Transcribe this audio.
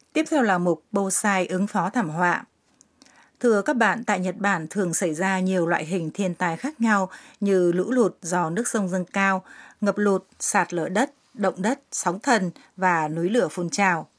Tiếp theo là mục Bonsai ứng phó thảm họa. Thưa các bạn, tại Nhật Bản thường xảy ra nhiều loại hình thiên tai khác nhau như lũ lụt do nước sông dâng cao, ngập lụt, sạt lở đất, động đất, sóng thần và núi lửa phun trào.